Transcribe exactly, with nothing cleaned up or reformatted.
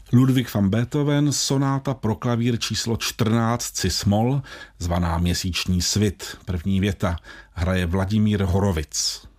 Ludwig van Beethoven, sonáta pro klavír číslo čtrnáct cis-moll, zvaná Měsíční svit. První věta hraje Vladimír Horovic.